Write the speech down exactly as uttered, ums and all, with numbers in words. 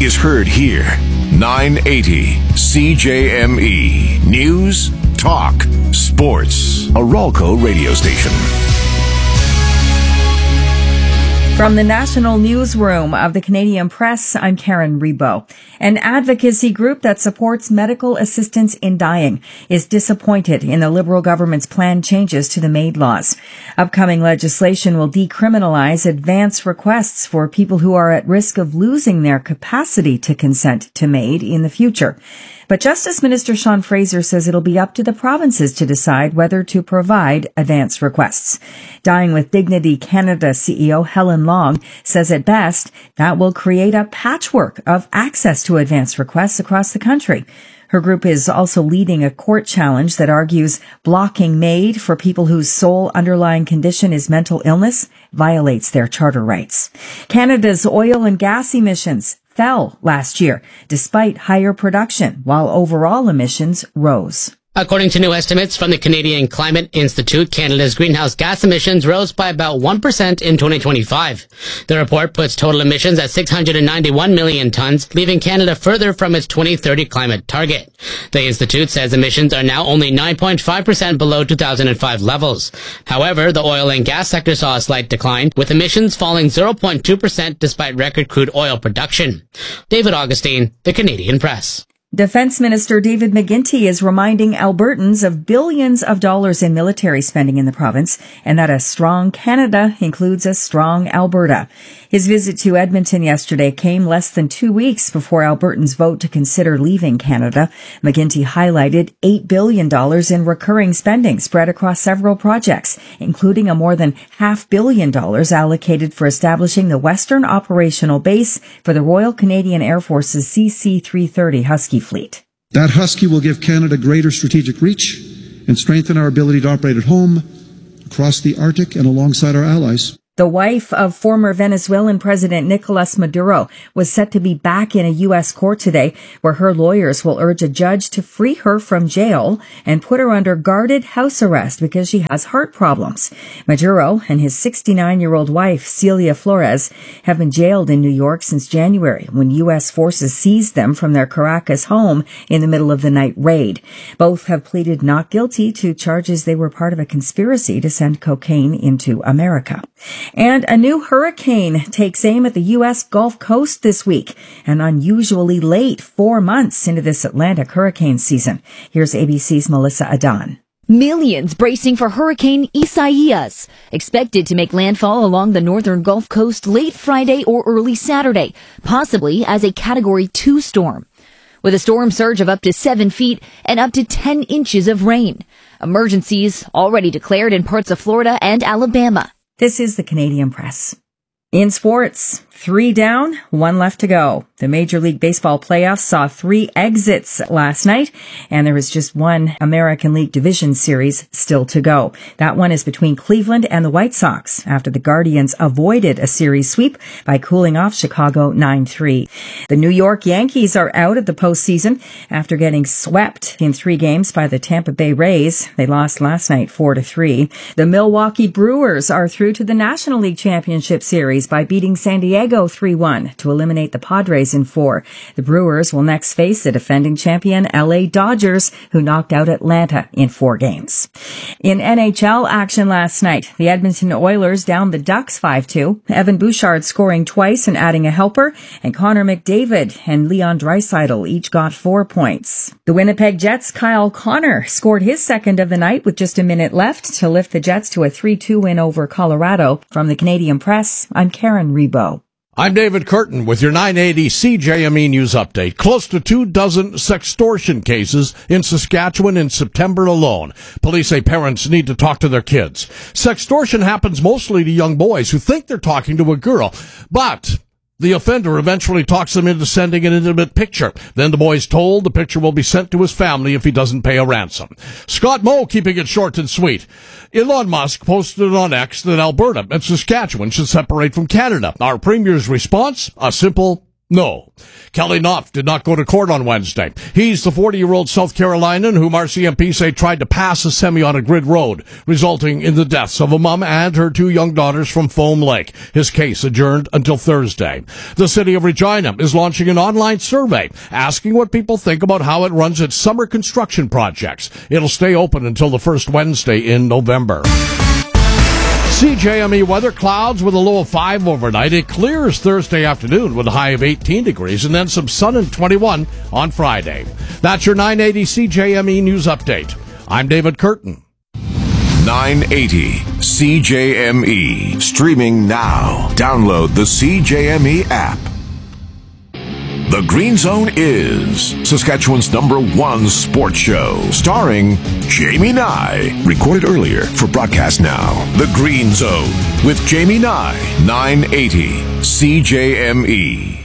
is heard here. nine eighty C J M E. News, talk, sports. A Ralco radio station. From the National Newsroom of the Canadian Press, I'm Karen Rebo. An advocacy group that supports medical assistance in dying is disappointed in the Liberal government's planned changes to the MAID laws. Upcoming legislation will decriminalize advance requests for people who are at risk of losing their capacity to consent to MAID in the future. But Justice Minister Sean Fraser says it'll be up to the provinces to decide whether to provide advance requests. Dying with Dignity Canada C E O Helen Long says at best that will create a patchwork of access to advance requests across the country. Her group is also leading a court challenge that argues blocking MAID for people whose sole underlying condition is mental illness violates their charter rights. Canada's oil and gas emissions fell last year, despite higher production, while overall emissions rose. According to new estimates from the Canadian Climate Institute, Canada's greenhouse gas emissions rose by about one percent in twenty twenty-five. The report puts total emissions at six hundred ninety-one million tons, leaving Canada further from its twenty thirty climate target. The Institute says emissions are now only nine point five percent below two thousand five levels. However, the oil and gas sector saw a slight decline, with emissions falling zero point two percent despite record crude oil production. David Augustine, The Canadian Press. Defense Minister David McGuinty is reminding Albertans of billions of dollars in military spending in the province and that a strong Canada includes a strong Alberta. His visit to Edmonton yesterday came less than two weeks before Albertans vote to consider leaving Canada. McGuinty highlighted eight billion dollars in recurring spending spread across several projects, including a more than half billion dollars allocated for establishing the Western Operational Base for the Royal Canadian Air Force's C C three thirty Husky fleet. That Husky will give Canada greater strategic reach and strengthen our ability to operate at home, across the Arctic, and alongside our allies. The wife of former Venezuelan President Nicolas Maduro was set to be back in a U S court today, where her lawyers will urge a judge to free her from jail and put her under guarded house arrest because she has heart problems. Maduro and his sixty-nine-year-old wife, Celia Flores, have been jailed in New York since January, when U S forces seized them from their Caracas home in the middle of the night raid. Both have pleaded not guilty to charges they were part of a conspiracy to send cocaine into America. And a new hurricane takes aim at the U S Gulf Coast this week, an unusually late four months into this Atlantic hurricane season. Here's A B C's Melissa Adan. Millions bracing for Hurricane Isaias, expected to make landfall along the northern Gulf Coast late Friday or early Saturday, possibly as a Category two storm. With a storm surge of up to seven feet and up to ten inches of rain. Emergencies already declared in parts of Florida and Alabama. This is the Canadian Press. In sports, three down, one left to go. The Major League Baseball playoffs saw three exits last night, and there is just one American League Division Series still to go. That one is between Cleveland and the White Sox after the Guardians avoided a series sweep by cooling off Chicago nine three. The New York Yankees are out of the postseason after getting swept in three games by the Tampa Bay Rays. They lost last night four to three. The Milwaukee Brewers are through to the National League Championship Series by beating San Diego three one to eliminate the Padres in four. The Brewers will next face the defending champion L A Dodgers, who knocked out Atlanta in four games. In N H L action last night, the Edmonton Oilers downed the Ducks five two. Evan Bouchard scoring twice and adding a helper, and Connor McDavid and Leon Draisaitl each got four points. The Winnipeg Jets' Kyle Connor scored his second of the night with just a minute left to lift the Jets to a three two win over Colorado. From the Canadian Press, I'm Karen Rebo. I'm David Curtin with your nine eighty C J M E News Update. Close to two dozen sextortion cases in Saskatchewan in September alone. Police say parents need to talk to their kids. Sextortion happens mostly to young boys who think they're talking to a girl, but the offender eventually talks them into sending an intimate picture. Then the boy's told the picture will be sent to his family if he doesn't pay a ransom. Scott Moe keeping it short and sweet. Elon Musk posted on X that Alberta and Saskatchewan should separate from Canada. Our premier's response? A simple No. Kelly Knopf did not go to court on Wednesday. He's the forty-year-old South Carolinian whom R C M P say tried to pass a semi on a grid road, resulting in the deaths of a mom and her two young daughters from Foam Lake. His case adjourned until Thursday. The city of Regina is launching an online survey asking what people think about how it runs its summer construction projects. It'll stay open until the first Wednesday in November. C J M E weather, clouds with a low of five overnight. It clears Thursday afternoon with a high of eighteen degrees and then some sun and twenty-one on Friday. That's your nine eighty C J M E News Update. I'm David Curtin. nine eighty C J M E. Streaming now. Download the C J M E app. The Green Zone is Saskatchewan's number one sports show, starring Jamie Nye. Recorded earlier for broadcast now. The Green Zone with Jamie Nye. nine eighty C J M E.